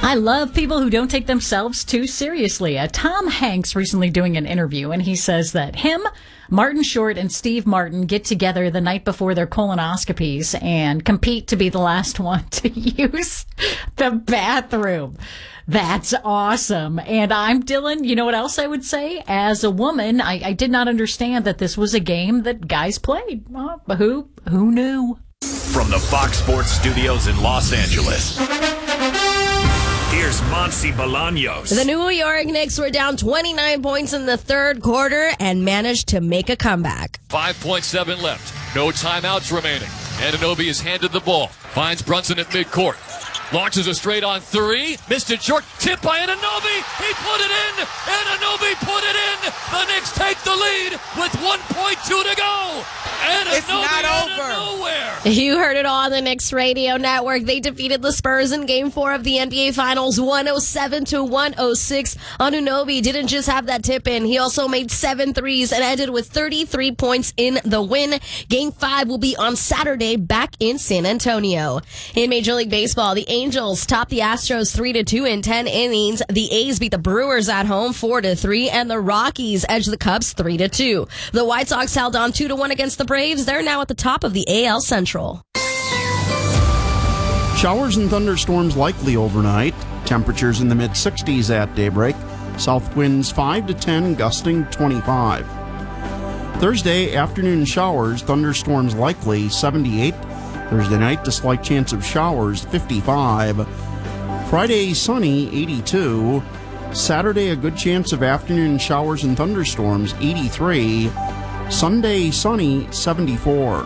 I love people who don't take themselves too seriously. Tom Hanks recently doing an interview, and he says that him, Martin Short, and Steve Martin get together the night before their colonoscopies and compete to be the last one to use the bathroom. That's awesome. And I'm Dylan. You know what else I would say? As a woman, I did not understand that this was a game that guys played. But who knew? From the Fox Sports Studios in Los Angeles, here's Monty Bolaños. The New York Knicks were down 29 points in the third quarter and managed to make a comeback. 5.7 left. No timeouts remaining. Anunoby is handed the ball. Finds Brunson at midcourt. Launches a straight on three. Missed it short. Tip by Anunoby. He put it in. Anunoby put it in. The Knicks take the lead with 1.2 to go. Anunoby it's not over. Out of nowhere. You heard it all on the Knicks radio network. They defeated the Spurs in Game 4 of the NBA Finals, 107-106. Anunoby didn't just have that tip in. He also made 7 threes and ended with 33 points in the win. Game 5 will be on Saturday back in San Antonio. In Major League Baseball, the Angels topped the Astros 3-2 in 10 innings. The A's beat the Brewers at home 4-3, and the Rockies edged the Cubs 3-2. The White Sox held on 2-1 against the Braves. They're now at the top of the AL Central. Showers and thunderstorms likely overnight. Temperatures in the mid-60s at daybreak. South winds 5 to 10, gusting 25. Thursday, afternoon showers, thunderstorms likely, 78. Thursday night, a slight chance of showers, 55. Friday, sunny, 82. Saturday, a good chance of afternoon showers and thunderstorms, 83. Sunday, sunny, 74.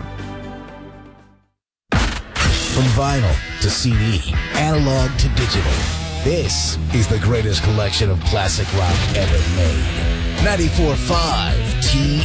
From vinyl to CD, analog to digital, this is the greatest collection of classic rock ever made. 94.5 T